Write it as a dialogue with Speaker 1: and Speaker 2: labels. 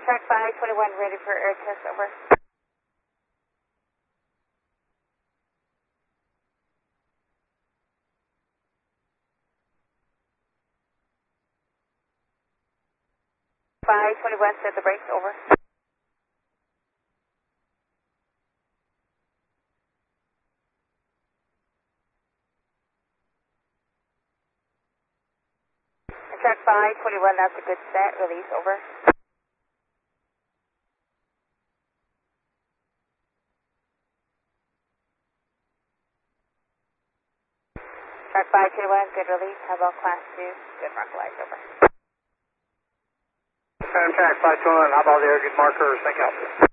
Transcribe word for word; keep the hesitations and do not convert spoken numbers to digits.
Speaker 1: Track five twenty-one, ready for air test, over. five twenty-one, set the brakes, over. Track five twenty-one, that's a good set, release, over. Track five twenty-one, good release, how about class two, good mark lights, over.
Speaker 2: Track five twenty-one, how about there, good marker, thank you.